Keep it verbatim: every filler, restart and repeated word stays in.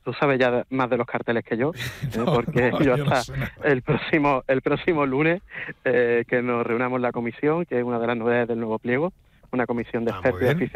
tú sabes ya de- más de los carteles que yo, eh, No, porque no, yo yo no hasta sé nada. el próximo el próximo lunes eh, que nos reunamos la comisión, que es una de las novedades del nuevo pliego, una comisión de Ah, muy expertos y bien. aficionados